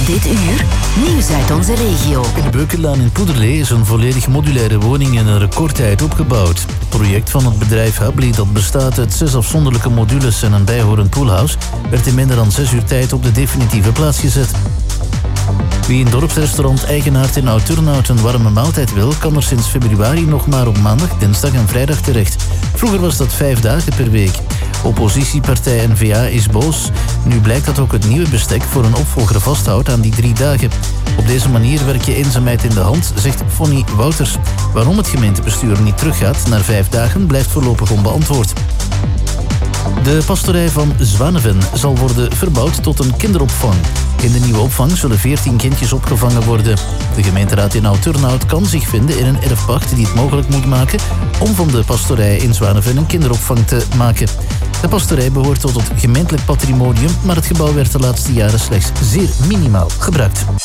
Dit uur, nieuws uit onze regio. In de Beukenlaan in Poederlee is een volledig modulaire woning in een recordtijd opgebouwd. Het project van het bedrijf Habli, dat bestaat uit 6 afzonderlijke modules en een bijhorend poolhouse, werd in minder dan 6 uur tijd op de definitieve plaats gezet. Wie in dorpsrestaurant Eigenaard in Oud-Turnhout een warme maaltijd wil, kan er sinds februari nog maar op maandag, dinsdag en vrijdag terecht. Vroeger was dat 5 dagen per week. Oppositiepartij N-VA is boos. Nu blijkt dat ook het nieuwe bestek voor een opvolger vasthoudt aan die 3 dagen. Op deze manier werk je eenzaamheid in de hand, zegt Fonny Wouters. Waarom het gemeentebestuur niet teruggaat naar 5 dagen blijft voorlopig onbeantwoord. De pastorij van Zwaneven zal worden verbouwd tot een kinderopvang. In de nieuwe opvang zullen 14 kindjes opgevangen worden. De gemeenteraad in Oud-Turnhout kan zich vinden in een erfpacht die het mogelijk moet maken om van de pastorij in Zwaneven een kinderopvang te maken. De pastorij behoort tot het gemeentelijk patrimonium, maar het gebouw werd de laatste jaren slechts zeer minimaal gebruikt.